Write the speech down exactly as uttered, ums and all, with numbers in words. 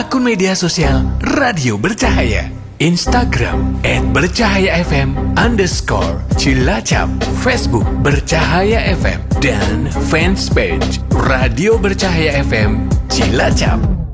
akun media sosial Radio Bercahaya, Instagram at bercahayafm underscore Cilacap, Facebook Bercahaya F M, dan fanspage Radio Bercahaya F M Cilacap.